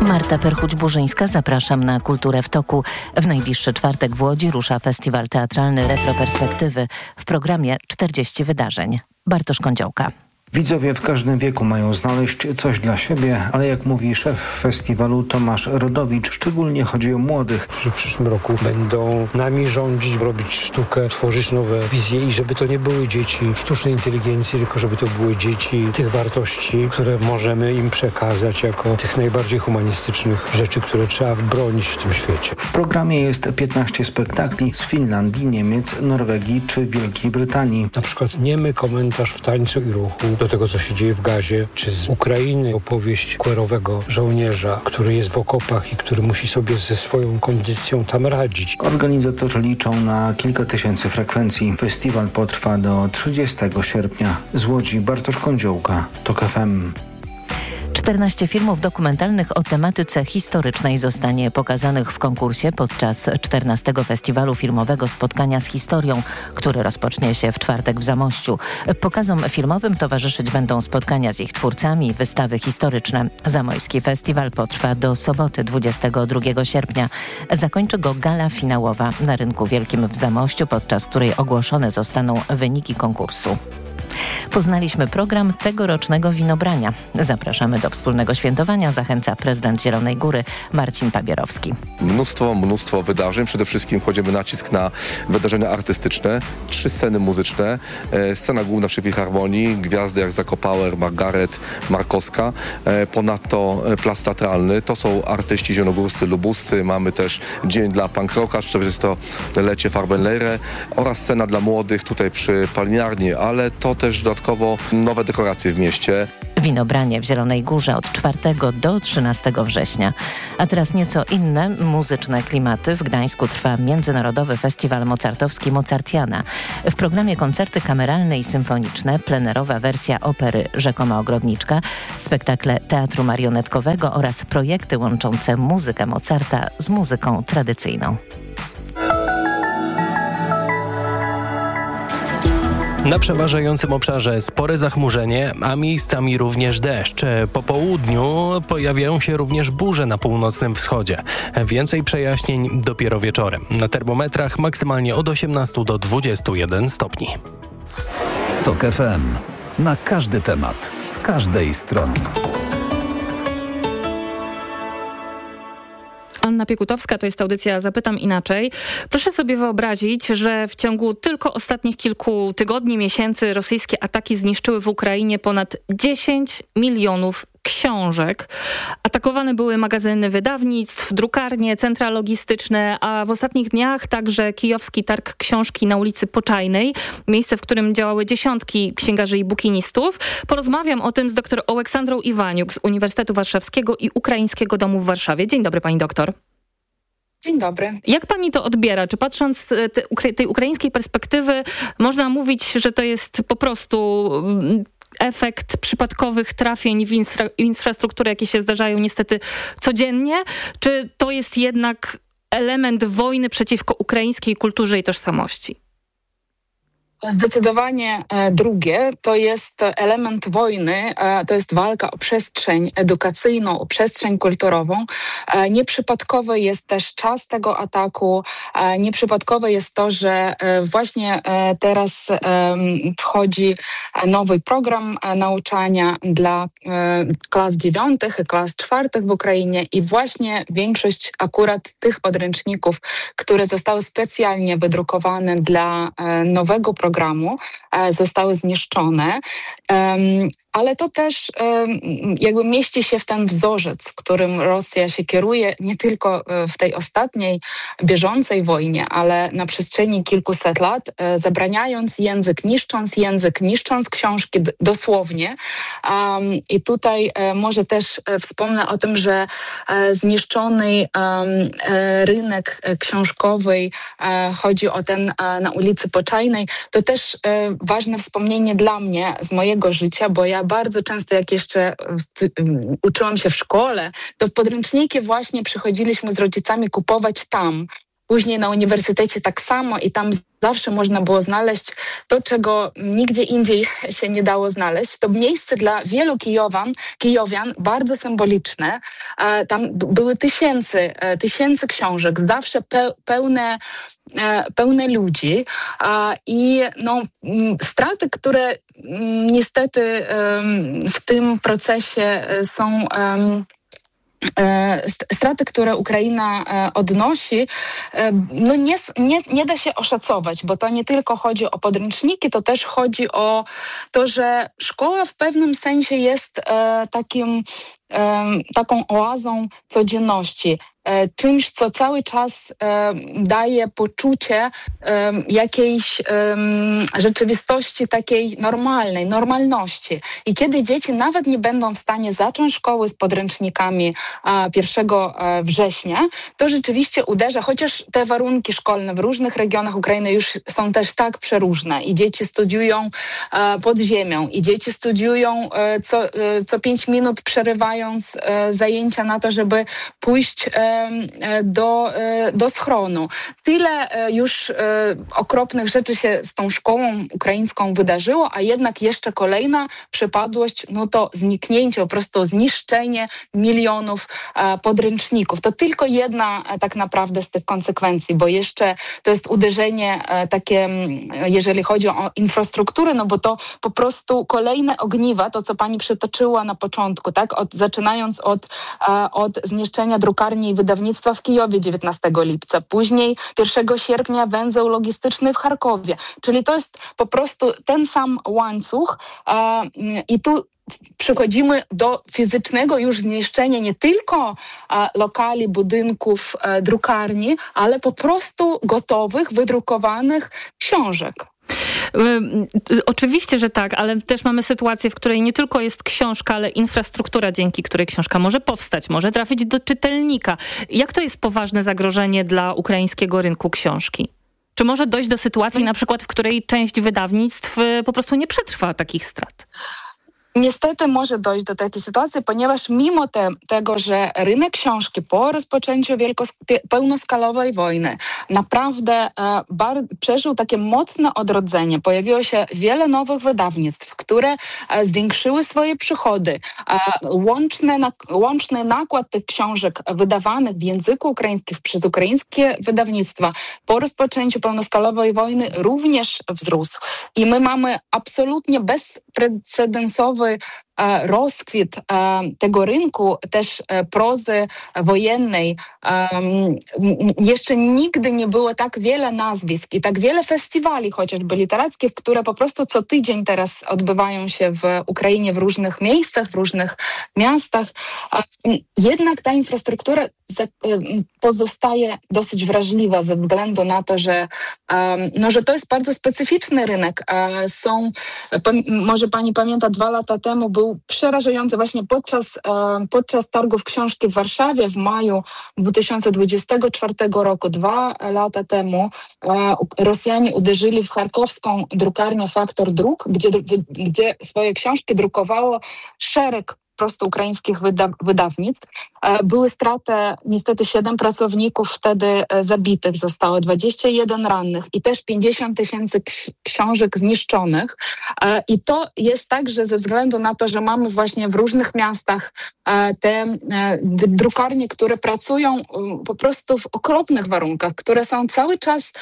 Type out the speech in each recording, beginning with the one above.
Marta Perchuć-Burzyńska, zapraszam na Kulturę w toku. W najbliższy czwartek w Łodzi rusza festiwal teatralny Retroperspektywy. W programie 40 wydarzeń. Bartosz Kądziołka. Widzowie w każdym wieku mają znaleźć coś dla siebie, ale jak mówi szef festiwalu Tomasz Rodowicz, szczególnie chodzi o młodych. W przyszłym roku będą nami rządzić, robić sztukę, tworzyć nowe wizje i żeby to nie były dzieci sztucznej inteligencji, tylko żeby to były dzieci tych wartości, które możemy im przekazać jako tych najbardziej humanistycznych rzeczy, które trzeba bronić w tym świecie. W programie jest 15 spektakli z Finlandii, Niemiec, Norwegii czy Wielkiej Brytanii. Na przykład niemy komentarz w tańcu i ruchu do tego, co się dzieje w Gazie, czy z Ukrainy opowieść queerowego żołnierza, który jest w okopach i który musi sobie ze swoją kondycją tam radzić. Organizatorzy liczą na kilka tysięcy frekwencji. Festiwal potrwa do 30 sierpnia. Z Łodzi Bartosz Kądziołka, TOK FM. 14 filmów dokumentalnych o tematyce historycznej zostanie pokazanych w konkursie podczas 14. Festiwalu Filmowego Spotkania z Historią, który rozpocznie się w czwartek w Zamościu. Pokazom filmowym towarzyszyć będą spotkania z ich twórcami, wystawy historyczne. Zamojski Festiwal potrwa do soboty 22 sierpnia. Zakończy go gala finałowa na Rynku Wielkim w Zamościu, podczas której ogłoszone zostaną wyniki konkursu. Poznaliśmy program tegorocznego winobrania. Zapraszamy do wspólnego świętowania. Zachęca prezydent Zielonej Góry Marcin Pabierowski. Mnóstwo wydarzeń. Przede wszystkim kładziemy nacisk na wydarzenia artystyczne. 3 sceny muzyczne. Scena główna przy Filharmonii. Gwiazdy jak Zakopauer, Margaret, Markowska. Ponadto plac teatralny. To są artyści zielonogórscy, lubuscy. Mamy też dzień dla punk rocka, czy to jest to lecie Farbenlehre oraz scena dla młodych tutaj przy Palinarni, ale to też dodatkowo nowe dekoracje w mieście. Winobranie w Zielonej Górze od 4 do 13 września. A teraz nieco inne muzyczne klimaty. W Gdańsku trwa Międzynarodowy Festiwal Mozartowski Mozartiana. W programie koncerty kameralne i symfoniczne, plenerowa wersja opery Rzekoma Ogrodniczka, spektakle teatru marionetkowego oraz projekty łączące muzykę Mozarta z muzyką tradycyjną. Na przeważającym obszarze spore zachmurzenie, a miejscami również deszcz. Po południu pojawiają się również burze na północnym wschodzie. Więcej przejaśnień dopiero wieczorem. Na termometrach maksymalnie od 18 do 21 stopni. TOK FM. Na każdy temat, z każdej strony. Anna Piekutowska, to jest audycja Zapytam Inaczej. Proszę sobie wyobrazić, że w ciągu tylko ostatnich kilku tygodni, miesięcy rosyjskie ataki zniszczyły w Ukrainie ponad 10 milionów książek. Atakowane były magazyny wydawnictw, drukarnie, centra logistyczne, a w ostatnich dniach także kijowski targ książki na ulicy Poczajnej, miejsce, w którym działały dziesiątki księgarzy i bukinistów. Porozmawiam o tym z dr Oleksandrą Iwaniuk z Uniwersytetu Warszawskiego i Ukraińskiego Domu w Warszawie. Dzień dobry, pani doktor. Dzień dobry. Jak pani to odbiera? Czy patrząc z tej ukraińskiej perspektywy można mówić, że to jest po prostu efekt przypadkowych trafień w infrastrukturę, jakie się zdarzają niestety codziennie? Czy to jest jednak element wojny przeciwko ukraińskiej kulturze i tożsamości? Zdecydowanie drugie, to jest element wojny, to jest walka o przestrzeń edukacyjną, o przestrzeń kulturową. Nieprzypadkowy jest też czas tego ataku, nieprzypadkowe jest to, że właśnie teraz wchodzi nowy program nauczania dla klas 9 i klas 4 w Ukrainie i właśnie większość akurat tych podręczników, które zostały specjalnie wydrukowane dla nowego programu, zostały zniszczone. Ale to też jakby mieści się w ten wzorzec, którym Rosja się kieruje nie tylko w tej ostatniej bieżącej wojnie, ale na przestrzeni kilkuset lat, zabraniając język, niszcząc książki dosłownie. I tutaj może też wspomnę o tym, że zniszczony rynek książkowy, chodzi o ten na ulicy Poczajnej, to też ważne wspomnienie dla mnie z mojego życia, bo ja bardzo często, jak jeszcze uczyłam się w szkole, to w podręczniki właśnie przychodziliśmy z rodzicami kupować tam. później na uniwersytecie tak samo i tam zawsze można było znaleźć to, czego nigdzie indziej się nie dało znaleźć. To miejsce dla wielu kijowian bardzo symboliczne. Tam były tysięcy książek, zawsze pełne ludzi i straty, które niestety w tym procesie są... Straty, które Ukraina odnosi, nie da się oszacować, bo to nie tylko chodzi o podręczniki, to też chodzi o to, że szkoła w pewnym sensie jest taką oazą codzienności. Czymś, co cały czas daje poczucie jakiejś rzeczywistości takiej normalności. I kiedy dzieci nawet nie będą w stanie zacząć szkoły z podręcznikami 1 września, to rzeczywiście uderza, chociaż te warunki szkolne w różnych regionach Ukrainy już są też tak przeróżne i dzieci studiują pod ziemią i dzieci studiują co 5 minut, przerywając zajęcia na to, żeby pójść do schronu. Tyle już okropnych rzeczy się z tą szkołą ukraińską wydarzyło, a jednak jeszcze kolejna przypadłość, to zniknięcie, po prostu zniszczenie milionów podręczników. To tylko jedna tak naprawdę z tych konsekwencji, bo jeszcze to jest uderzenie takie, jeżeli chodzi o infrastrukturę, bo to po prostu kolejne ogniwa, to co pani przytoczyła na początku, tak? Zaczynając od zniszczenia drukarni i wydawnictwa w Kijowie 19 lipca, później 1 sierpnia węzeł logistyczny w Charkowie. Czyli to jest po prostu ten sam łańcuch i tu przechodzimy do fizycznego już zniszczenia nie tylko lokali, budynków, drukarni, ale po prostu gotowych, wydrukowanych książek. Oczywiście, że tak, ale też mamy sytuację, w której nie tylko jest książka, ale infrastruktura, dzięki której książka może powstać, może trafić do czytelnika. Jak to jest poważne zagrożenie dla ukraińskiego rynku książki? Czy może dojść do sytuacji na przykład, w której część wydawnictw po prostu nie przetrwa takich strat? Niestety może dojść do takiej sytuacji, ponieważ mimo tego, że rynek książki po rozpoczęciu pełnoskalowej wojny naprawdę przeżył takie mocne odrodzenie, pojawiło się wiele nowych wydawnictw, które zwiększyły swoje przychody. Łączny nakład tych książek wydawanych w języku ukraińskim przez ukraińskie wydawnictwa po rozpoczęciu pełnoskalowej wojny również wzrósł. I my mamy absolutnie bezprecedensowy rozkwit tego rynku, też prozy wojennej. Jeszcze nigdy nie było tak wiele nazwisk i tak wiele festiwali chociażby literackich, które po prostu co tydzień teraz odbywają się w Ukrainie w różnych miejscach, w różnych miastach. Jednak ta infrastruktura pozostaje dosyć wrażliwa ze względu na to, że to jest bardzo specyficzny rynek. Może pani pamięta, 2 lata temu był przerażający właśnie podczas targów książki w Warszawie w maju 2024 roku, 2 lata temu, Rosjanie uderzyli w charkowską drukarnię Faktor Druk, gdzie swoje książki drukowało szereg prostu ukraińskich wydawnictw. Były straty, niestety 7 pracowników wtedy zabitych zostało, 21 rannych i też 50 000 książek zniszczonych. I to jest tak, że ze względu na to, że mamy właśnie w różnych miastach te drukarnie, które pracują po prostu w okropnych warunkach, które są cały czas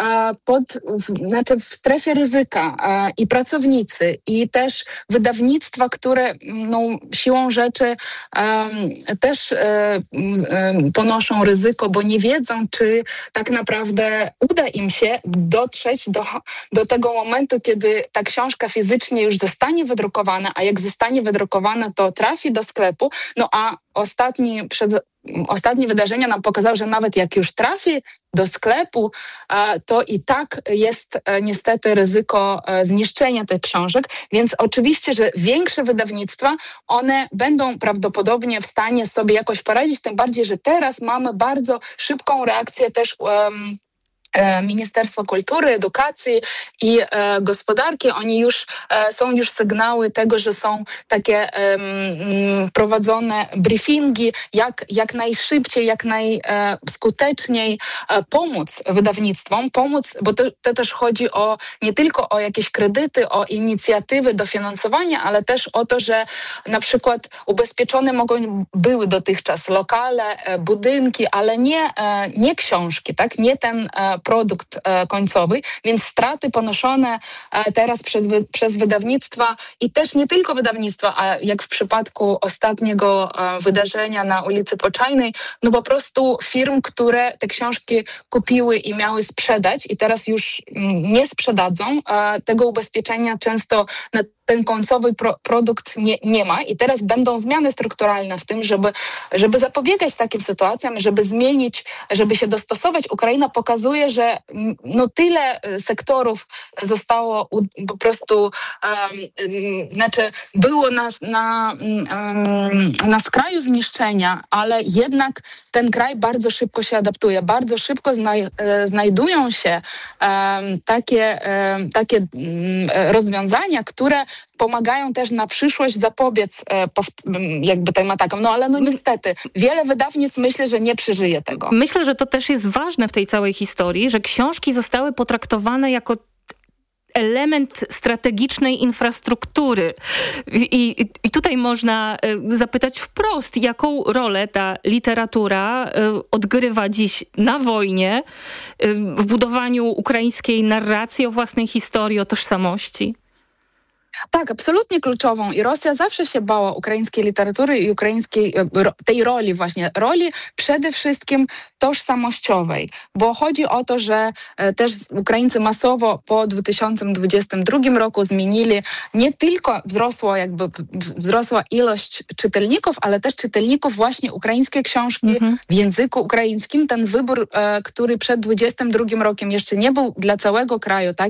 w strefie ryzyka i pracownicy, i też wydawnictwa, które siłą rzeczy też ponoszą ryzyko, bo nie wiedzą, czy tak naprawdę uda im się dotrzeć do tego momentu, kiedy ta książka fizycznie już zostanie wydrukowana, a jak zostanie wydrukowana, to trafi do sklepu, a ostatnie wydarzenia nam pokazały, że nawet jak już trafi do sklepu, to i tak jest niestety ryzyko zniszczenia tych książek, więc oczywiście, że większe wydawnictwa, one będą prawdopodobnie w stanie sobie jakoś poradzić, tym bardziej, że teraz mamy bardzo szybką reakcję też Ministerstwo Kultury, Edukacji i Gospodarki, oni są już sygnały tego, że są takie prowadzone briefingi, jak najszybciej, jak najskuteczniej pomóc wydawnictwom, bo to też chodzi nie tylko o jakieś kredyty, o inicjatywy dofinansowania, ale też o to, że na przykład ubezpieczone były dotychczas lokale, budynki, ale nie książki, tak? Nie ten produkt końcowy, więc straty ponoszone teraz przez wydawnictwa i też nie tylko wydawnictwa, a jak w przypadku ostatniego wydarzenia na ulicy Poczajnej, no po prostu firm, które te książki kupiły i miały sprzedać i teraz już nie sprzedadzą, tego ubezpieczenia często na ten końcowy produkt nie ma i teraz będą zmiany strukturalne w tym, żeby zapobiegać takim sytuacjom, żeby zmienić, żeby się dostosować. Ukraina pokazuje, że tyle sektorów zostało po prostu, było na skraju zniszczenia, ale jednak ten kraj bardzo szybko się adaptuje, bardzo szybko znajdują się takie rozwiązania, które pomagają też na przyszłość zapobiec jakby tym atakom. Ale niestety, wiele wydawnictw myślę, że nie przeżyje tego. Myślę, że to też jest ważne w tej całej historii, że książki zostały potraktowane jako element strategicznej infrastruktury. I tutaj można zapytać wprost, jaką rolę ta literatura odgrywa dziś na wojnie, w budowaniu ukraińskiej narracji o własnej historii, o tożsamości. Tak, absolutnie kluczową i Rosja zawsze się bała ukraińskiej literatury i tej roli przede wszystkim tożsamościowej, bo chodzi o to, że też Ukraińcy masowo po 2022 roku zmienili, nie tylko wzrosła ilość czytelników, ale też czytelników właśnie ukraińskie książki w języku ukraińskim. Ten wybór, który przed 2022 rokiem jeszcze nie był dla całego kraju, tak,